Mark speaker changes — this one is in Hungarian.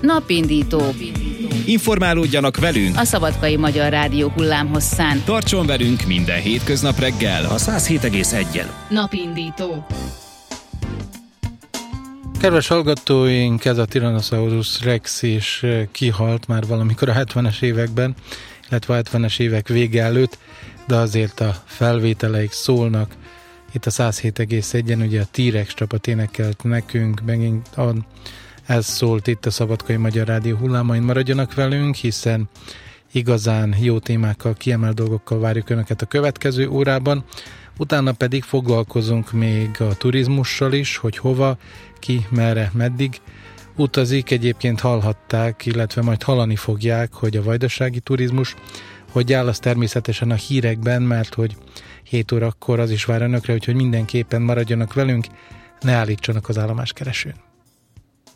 Speaker 1: Napindító.
Speaker 2: Informálódjanak velünk
Speaker 1: A Szabadkai Magyar Rádió hullámhosszán.
Speaker 2: Tartson velünk minden hétköznap reggel a 107,1-en.
Speaker 1: Napindító.
Speaker 3: Kedves hallgatóink, ez a Tyrannosaurus Rex is kihalt már valamikor a 70-es években, illetve a 70-es évek vége előtt, de azért a felvételeik szólnak. Itt a 107,1-en ugye a T-Rex csapat énekelt nekünk, megint ez szólt itt a Szabadkai Magyar Rádió hullámain. Maradjanak velünk, hiszen igazán jó témákkal, kiemelt dolgokkal várjuk Önöket a következő órában. Utána pedig foglalkozunk még a turizmussal is, hogy hova, ki, merre, meddig utazik. Egyébként hallhatták, illetve majd hallani fogják, hogy a vajdasági turizmus hogy áll, az természetesen a hírekben, mert hogy 7 órakor az is vár Önökre, úgyhogy mindenképpen maradjanak velünk, ne állítsanak az állomáskeresőn.